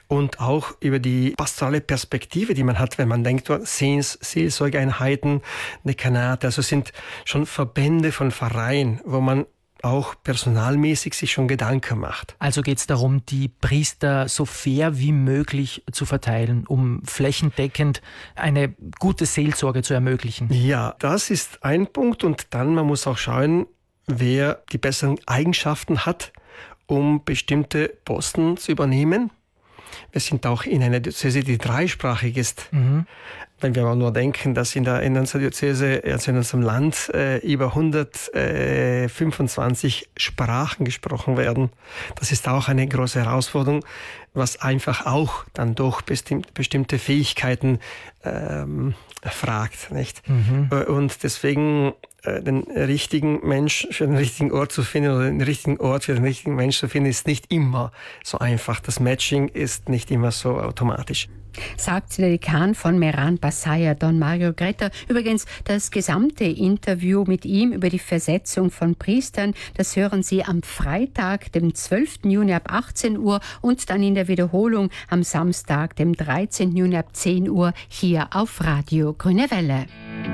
und auch über die pastorale Perspektive, die man hat, wenn man denkt, Seelsorgeeinheiten, Dekanate, also sind schon Verbände von Pfarreien, wo man auch personalmäßig sich schon Gedanken macht. Also geht es darum, die Priester so fair wie möglich zu verteilen, um flächendeckend eine gute Seelsorge zu ermöglichen. Ja, das ist ein Punkt und dann man muss auch schauen, wer die besseren Eigenschaften hat, um bestimmte Posten zu übernehmen. Wir sind auch in einer Diözese, die dreisprachig ist. Wenn wir mal nur denken, dass in unserer Diözese, also in unserem Land, über 125 Sprachen gesprochen werden. Das ist auch eine große Herausforderung, was einfach auch dann durch bestimmte Fähigkeiten fragt, nicht? Und deswegen den richtigen Mensch für den richtigen Ort zu finden oder den richtigen Ort für den richtigen Mensch zu finden, ist nicht immer so einfach. Das Matching ist nicht immer so automatisch. Sagt der Dekan von Meran Passaia, Don Mario Gretta. Übrigens, das gesamte Interview mit ihm über die Versetzung von Priestern, das hören Sie am Freitag, dem 12. Juni ab 18 Uhr und dann in der Wiederholung am Samstag, dem 13. Juni ab 10 Uhr hier auf Radio Grüne Welle.